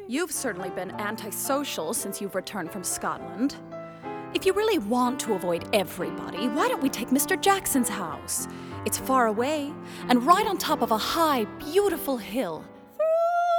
You've certainly been antisocial since you've returned from Scotland. If you really want to avoid everybody, why don't we take Mr. Jackson's house? It's far away, and right on top of a high, beautiful hill.